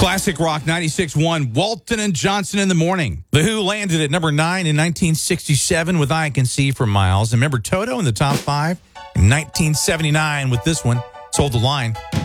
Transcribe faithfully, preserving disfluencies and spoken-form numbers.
Classic Rock ninety-six point one, Walton and Johnson in the Morning. The Who landed at number nine in nineteen sixty-seven with I Can See for Miles. And remember Toto in the top five in nineteen seventy-nine with this one, Sold the Line.